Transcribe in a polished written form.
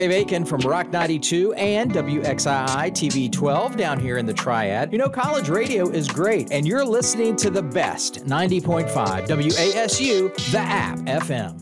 Dave Aiken from Rock 92 and WXII TV 12 down here in the Triad. You know, college radio is great, and you're listening to the best 90.5 WASU, the app FM.